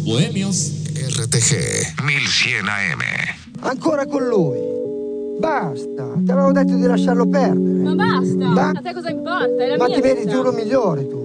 Bohemios. RTG 1100 AM. Ancora con lui? Basta, ti avevo detto di lasciarlo perdere. Ma basta! A te cosa importa? È la Ma mia ti meriti vita. uno migliore tu.